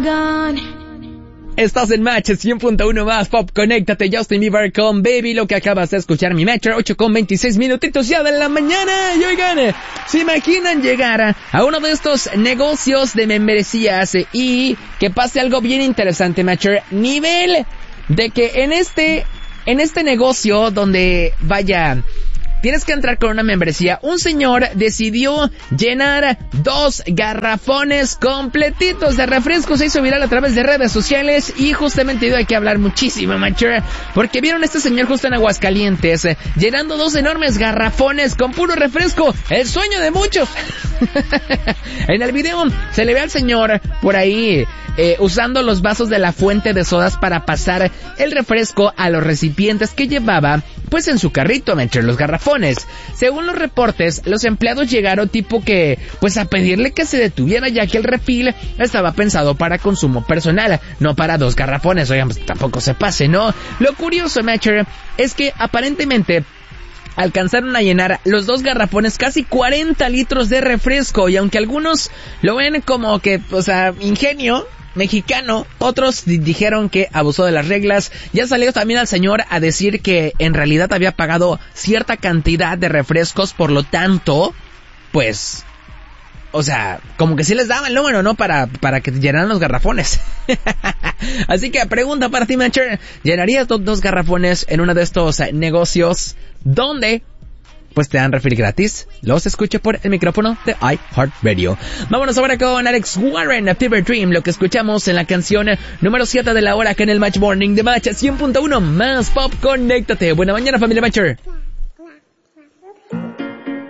I'm gone. Estás en Match 100.1 más Pop, conéctate, Justin Bieber con Baby, lo que acabas de escuchar, mi Matcher, 8:26 minutitos ya de la mañana. Y oigan, ¿se imaginan llegar a uno de estos negocios de membresías y que pase algo bien interesante, Matcher? Nivel de que en este negocio donde vaya... tienes que entrar con una membresía. Un señor decidió llenar 2 garrafones completitos de refresco. Se hizo viral a través de redes sociales y justamente dio que hablar muchísimo, Matcher, porque vieron a este señor justo en Aguascalientes llenando 2 enormes garrafones con puro refresco. El sueño de muchos. En el video se le ve al señor por ahí usando los vasos de la fuente de sodas para pasar el refresco a los recipientes que llevaba pues en su carrito, Matcher, los garrafones. Según los reportes, los empleados llegaron tipo que, pues a pedirle que se detuviera, ya que el refill estaba pensado para consumo personal, no para 2 garrafones. Oigan, pues tampoco se pase, ¿no? Lo curioso, Matcher, es que aparentemente alcanzaron a llenar los 2 garrafones casi 40 litros de refresco, y aunque algunos lo ven como que, o sea, ingenio mexicano, otros dijeron que abusó de las reglas. Ya salió también al señor a decir que en realidad había pagado cierta cantidad de refrescos, por lo tanto, pues, o sea, como que sí les daba el número, ¿no? Para que llenaran los garrafones. Así que pregunta para ti, Matcher, ¿llenarías 2 garrafones en uno de estos negocios donde pues te dan refill gratis? Los escucho por el micrófono de iHeartRadio. Vámonos ahora con Alex Warren, Fever Dream, lo que escuchamos en la canción número 7 de la hora acá en el Match Morning de Match 100.1 más Pop. Conéctate. Buena mañana, familia Matcher.